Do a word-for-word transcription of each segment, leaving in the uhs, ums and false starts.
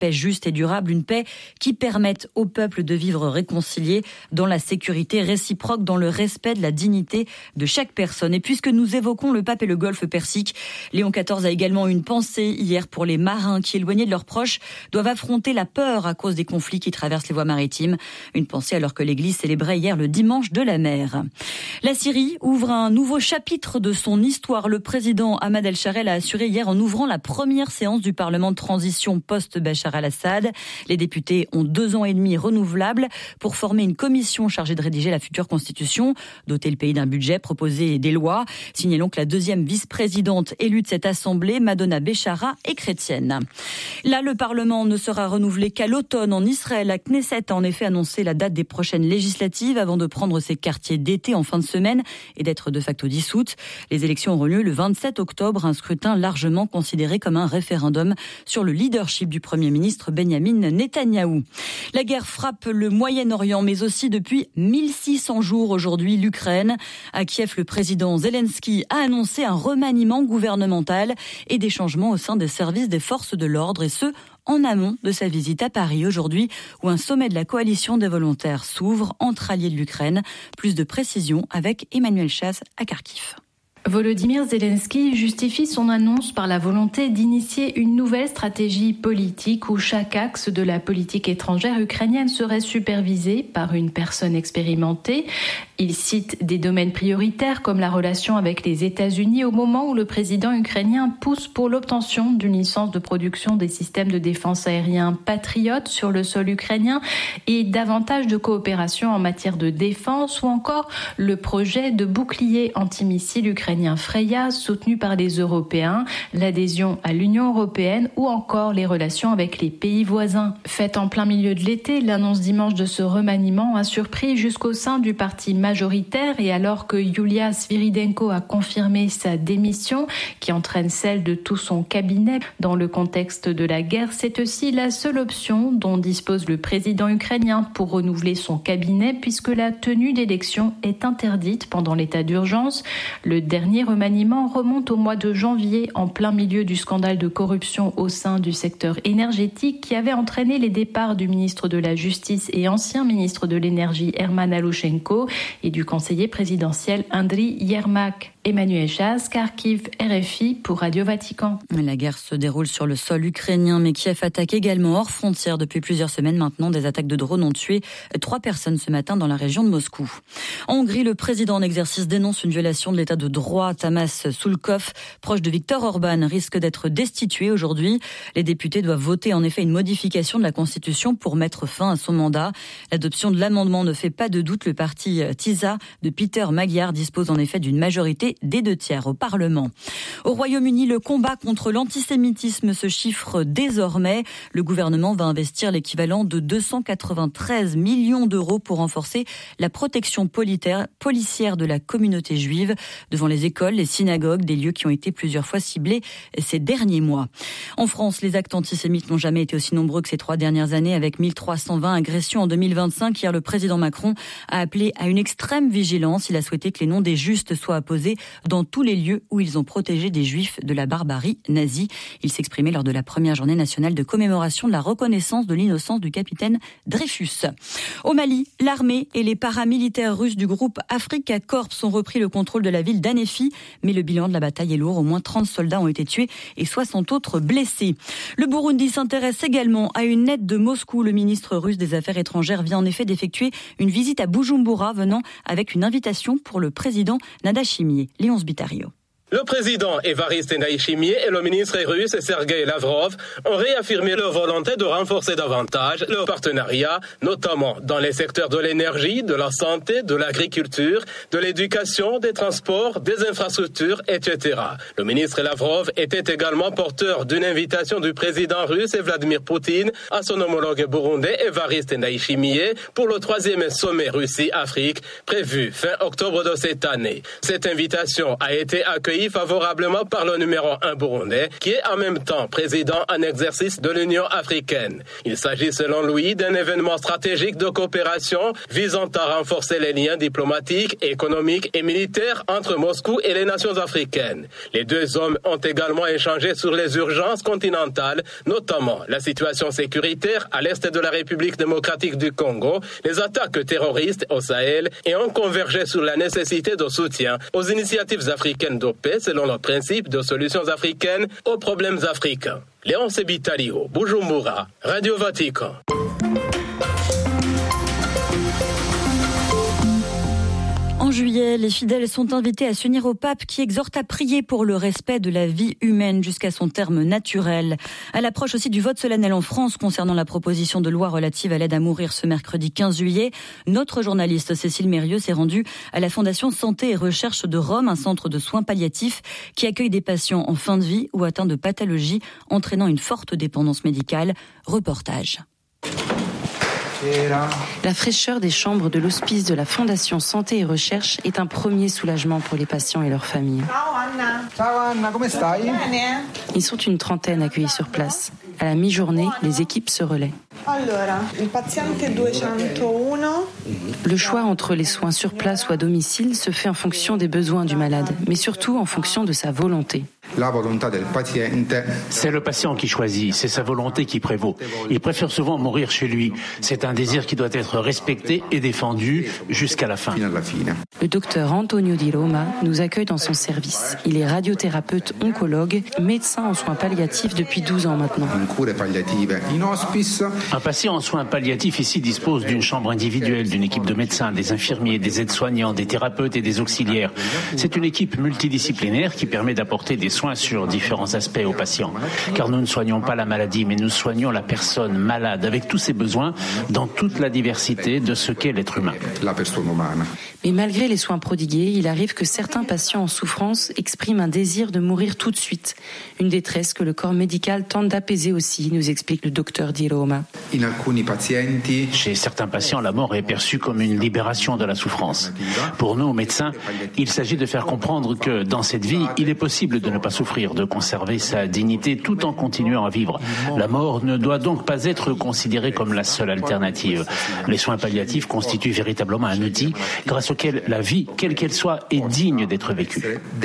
paix juste et durable, une paix qui permette au peuple de vivre réconcilié dans la sécurité réciproque, dans le respect de la dignité de chaque personne. Et puisque nous évoquons le pape et le golfe Persique, Léon quatorze a également eu une pensée hier pour les marins qui, éloignés de leurs proches, doivent affronter la peur à cause des conflits qui traversent les voies maritimes. Une pensée alors que l'Église célébrait hier le dimanche de la mer. La Syrie ouvre un nouveau chapitre de son histoire. Le président Ahmad El-Sharel a assuré hier en ouvrant la première séance du Parlement de transition post-Bachar al-Assad. Les députés ont deux ans et demi renouvelables pour former une commission chargée de rédiger la future constitution, doter le pays d'un budget, proposer des lois. Signalons que la deuxième vice-présidente élue de cette assemblée, Madonna Béchara, est chrétienne. Là, le Parlement ne sera renouvelé qu'à l'automne en Israël. La Knesset a en effet annoncé la date des prochaines législatives avant de prendre ses quartiers d'été en fin de semaine et d'être de facto dissoute. Les élections auront lieu le vingt-sept octobre, un scrutin largement considéré comme un référendum sur le leadership du Premier ministre Benyamin Netanyahou. La guerre frappe le Moyen-Orient, mais aussi depuis mille six cents jours aujourd'hui l'Ukraine. À Kiev, le président Zelensky a annoncé un remaniement gouvernemental et des changements au sein des services des forces de l'ordre, et ce, en amont de sa visite à Paris aujourd'hui, où un sommet de la coalition des volontaires s'ouvre entre alliés de l'Ukraine. Plus de précisions avec Emmanuel Chasse à Kharkiv. Volodymyr Zelensky justifie son annonce par la volonté d'initier une nouvelle stratégie politique où chaque axe de la politique étrangère ukrainienne serait supervisé par une personne expérimentée. Il cite des domaines prioritaires comme la relation avec les États-Unis au moment où le président ukrainien pousse pour l'obtention d'une licence de production des systèmes de défense aériens Patriot sur le sol ukrainien et davantage de coopération en matière de défense, ou encore le projet de bouclier antimissile ukrainien Freya soutenu par les Européens, l'adhésion à l'Union européenne ou encore les relations avec les pays voisins. Faite en plein milieu de l'été, l'annonce dimanche de ce remaniement a surpris jusqu'au sein du parti majoritaire, et alors que Yulia Sviridenko a confirmé sa démission qui entraîne celle de tout son cabinet dans le contexte de la guerre, c'est aussi la seule option dont dispose le président ukrainien pour renouveler son cabinet puisque la tenue d'élections est interdite pendant l'état d'urgence. Le dernier remaniement remonte au mois de janvier, en plein milieu du scandale de corruption au sein du secteur énergétique qui avait entraîné les départs du ministre de la Justice et ancien ministre de l'Énergie Herman Alushenko et du conseiller présidentiel Andriy Yermak. Emmanuel Chasse, Kharkiv, R F I pour Radio Vatican. La guerre se déroule sur le sol ukrainien, mais Kiev attaque également hors frontières depuis plusieurs semaines maintenant. Des attaques de drones ont tué trois personnes ce matin dans la région de Moscou. En Hongrie, le président en exercice dénonce une violation de l'état de droit. Tamas Sulkov, proche de Viktor Orban, risque d'être destitué aujourd'hui. Les députés doivent voter en effet une modification de la Constitution pour mettre fin à son mandat. L'adoption de l'amendement ne fait pas de doute. Le parti TISA de Peter Magyar dispose en effet d'une majorité des deux tiers au Parlement. Au Royaume-Uni, le combat contre l'antisémitisme se chiffre désormais. Le gouvernement va investir l'équivalent de deux cent quatre-vingt-treize millions d'euros pour renforcer la protection policière de la communauté juive devant les écoles, les synagogues, des lieux qui ont été plusieurs fois ciblés ces derniers mois. En France, les actes antisémites n'ont jamais été aussi nombreux que ces trois dernières années, avec mille trois cent vingt agressions en deux mille vingt-cinq. Hier, le président Macron a appelé à une extrême vigilance. Il a souhaité que les noms des justes soient apposés dans tous les lieux où ils ont protégé des juifs de la barbarie nazie. Il s'exprimait lors de la première journée nationale de commémoration de la reconnaissance de l'innocence du capitaine Dreyfus. Au Mali, l'armée et les paramilitaires russes du groupe Afrika Corps ont repris le contrôle de la ville d'Anéfi, mais le bilan de la bataille est lourd. Au moins trente soldats ont été tués et soixante autres blessés. Le Burundi s'intéresse également à une aide de Moscou. Le ministre russe des Affaires étrangères vient en effet d'effectuer une visite à Bujumbura, venant avec une invitation pour le président Nadachimie. Léonce Bitario. Le président Évariste Ndayishimiye et le ministre russe Sergei Lavrov ont réaffirmé leur volonté de renforcer davantage leur partenariat, notamment dans les secteurs de l'énergie, de la santé, de l'agriculture, de l'éducation, des transports, des infrastructures, et cetera. Le ministre Lavrov était également porteur d'une invitation du président russe Vladimir Poutine à son homologue burundais Évariste Ndayishimiye pour le troisième sommet Russie-Afrique prévu fin octobre de cette année. Cette invitation a été accueillie accueilli favorablement par le numéro un burundais, qui est en même temps président en exercice de l'Union africaine. Il s'agit selon lui d'un événement stratégique de coopération visant à renforcer les liens diplomatiques, économiques et militaires entre Moscou et les nations africaines. Les deux hommes ont également échangé sur les urgences continentales, notamment la situation sécuritaire à l'est de la République démocratique du Congo, les attaques terroristes au Sahel et ont convergé sur la nécessité de soutien aux initiatives africaines de paix selon le principe de solutions africaines aux problèmes africains. Léon Sebitalio, Bujumbura, Radio Vatican. En juillet, les fidèles sont invités à s'unir au pape qui exhorte à prier pour le respect de la vie humaine jusqu'à son terme naturel. À l'approche aussi du vote solennel en France concernant la proposition de loi relative à l'aide à mourir ce mercredi quinze juillet, notre journaliste Cécile Mérieux s'est rendue à la Fondation Santé et Recherche de Rome, un centre de soins palliatifs qui accueille des patients en fin de vie ou atteints de pathologies entraînant une forte dépendance médicale. Reportage. La fraîcheur des chambres de l'hospice de la Fondation Santé et Recherche est un premier soulagement pour les patients et leurs familles. Ils sont une trentaine accueillis sur place. À la mi-journée, les équipes se relaient. Le choix entre les soins sur place ou à domicile se fait en fonction des besoins du malade, mais surtout en fonction de sa volonté. C'est le patient qui choisit, c'est sa volonté qui prévaut. Il préfère souvent mourir chez lui. C'est un désir qui doit être respecté et défendu jusqu'à la fin. Le docteur Antonio Di Roma nous accueille dans son service. Il est radiothérapeute oncologue, médecin en soins palliatifs depuis douze ans maintenant. Un patient en soins palliatifs ici dispose d'une chambre individuelle, d'une équipe de médecins, des infirmiers, des aides-soignants, des thérapeutes et des auxiliaires. C'est une équipe multidisciplinaire qui permet d'apporter des soins sur différents aspects aux patients. Car nous ne soignons pas la maladie, mais nous soignons la personne malade avec tous ses besoins dans toute la diversité de ce qu'est l'être humain. Mais malgré les soins prodigués, il arrive que certains patients en souffrance expriment un désir de mourir tout de suite. Une détresse que le corps médical tente d'apaiser aussi, nous explique le docteur Di Roma. Chez certains patients, la mort est perçue comme une libération de la souffrance. Pour nous, médecins, il s'agit de faire comprendre que dans cette vie, il est possible de ne pas souffrir, de conserver sa dignité tout en continuant à vivre. La mort ne doit donc pas être considérée comme la seule alternative. Les soins palliatifs constituent véritablement un outil grâce auquel la vie, quelle qu'elle soit, est digne d'être vécue.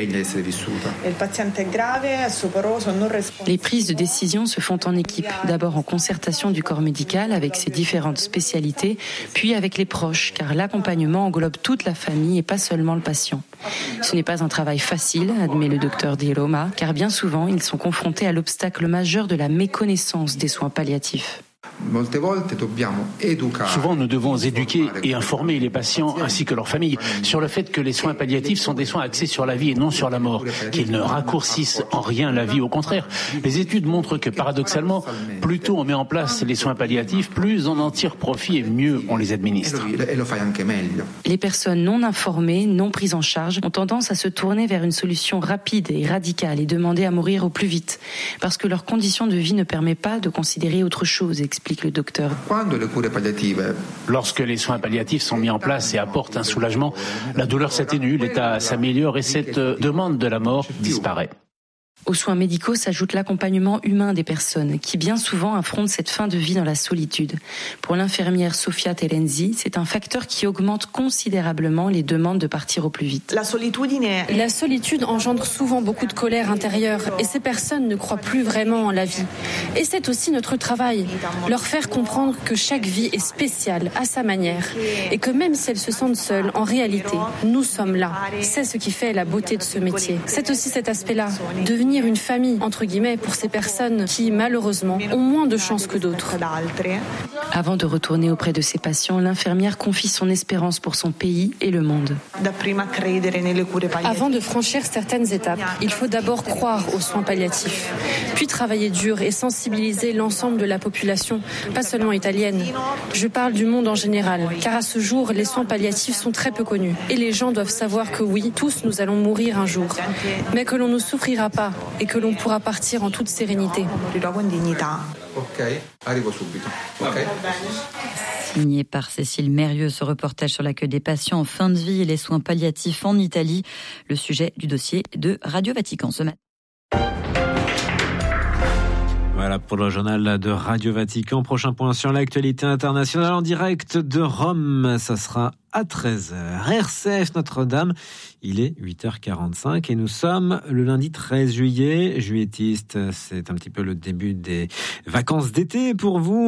Les prises de décision se font en équipe, d'abord en concertation du corps médical avec ses différentes spécialités, puis avec les proches, car l'accompagnement englobe toute la famille et pas seulement le patient. Ce n'est pas un travail facile, admet le docteur Di Roma, car bien souvent, ils sont confrontés à l'obstacle majeur de la méconnaissance des soins palliatifs. Souvent, nous devons éduquer et informer les patients ainsi que leurs familles sur le fait que les soins palliatifs sont des soins axés sur la vie et non sur la mort, qu'ils ne raccourcissent en rien la vie, au contraire. Les études montrent que, paradoxalement, plus tôt on met en place les soins palliatifs, plus on en tire profit et mieux on les administre. Les personnes non informées, non prises en charge, ont tendance à se tourner vers une solution rapide et radicale et demander à mourir au plus vite, parce que leur condition de vie ne permet pas de considérer autre chose, explique le docteur. Lorsque les soins palliatifs sont mis en place et apportent un soulagement, la douleur s'atténue, l'état s'améliore et cette demande de la mort disparaît. Aux soins médicaux s'ajoute l'accompagnement humain des personnes qui bien souvent affrontent cette fin de vie dans la solitude. Pour l'infirmière Sofia Terenzi, c'est un facteur qui augmente considérablement les demandes de partir au plus vite. La solitude engendre souvent beaucoup de colère intérieure et ces personnes ne croient plus vraiment en la vie. Et c'est aussi notre travail, leur faire comprendre que chaque vie est spéciale à sa manière et que même si elles se sentent seules, en réalité, nous sommes là. C'est ce qui fait la beauté de ce métier. C'est aussi cet aspect-là, devenir une famille, entre guillemets, pour ces personnes qui, malheureusement, ont moins de chances que d'autres. Avant de retourner auprès de ses patients, l'infirmière confie son espérance pour son pays et le monde. Avant de franchir certaines étapes, il faut d'abord croire aux soins palliatifs, puis travailler dur et sensibiliser l'ensemble de la population, pas seulement italienne. Je parle du monde en général, car à ce jour, les soins palliatifs sont très peu connus. Et les gens doivent savoir que oui, tous nous allons mourir un jour, mais que l'on ne souffrira pas et que l'on pourra partir en toute sérénité. Ok, arrivo subito. Ok. Signé par Cécile Mérieux, ce reportage sur l'accueil des patients en fin de vie et les soins palliatifs en Italie. Le sujet du dossier de Radio Vatican ce matin. Voilà pour le journal de Radio Vatican. Prochain point sur l'actualité internationale en direct de Rome. Ça sera à treize heures. R C F Notre-Dame, il est huit heures quarante-cinq et nous sommes le lundi treize juillet. Juillettiste, c'est un petit peu le début des vacances d'été pour vous.